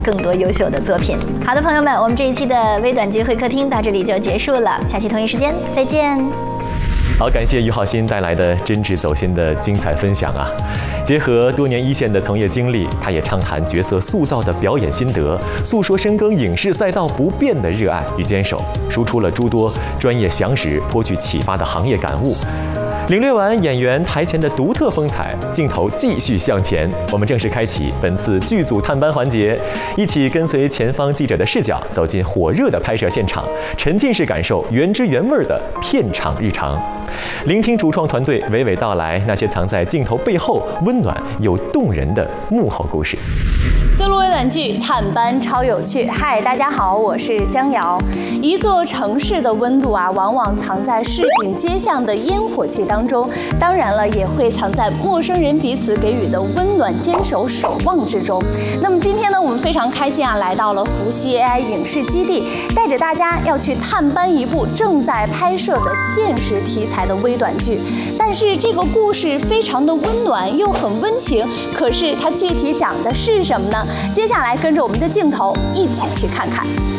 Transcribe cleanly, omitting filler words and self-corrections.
更多优秀的作品。好的，朋友们，我们这一期的微短剧会客厅到这里就结束了，下期同一时间再见。 好，感谢于浩鑫带来的真挚走心的精彩分享啊！结合多年一线的从业经历，他也畅谈角色塑造的表演心得，诉说深耕影视赛道不变的热爱与坚守，输出了诸多专业详实、颇具启发的行业感悟。领略完演员台前的独特风采，镜头继续向前，我们正式开启本次剧组探班环节，一起跟随前方记者的视角，走进火热的拍摄现场，沉浸式感受原汁原味的片场日常，聆听主创团队娓娓道来那些藏在镜头背后温暖又动人的幕后故事。 丝路微短剧探班超有趣。嗨，大家好，我是江瑶。一座城市的温度啊，往往藏在市井街巷的烟火气当中，当然了，也会藏在陌生人彼此给予的温暖坚守守望之中。那么今天呢，我们非常开心啊，来到了伏羲 AI 影视基地，带着大家要去探班一部正在拍摄的现实题材的微短剧。但是这个故事非常的温暖又很温情，可是它具体讲的是什么呢？接下来跟着我们的镜头一起去看看。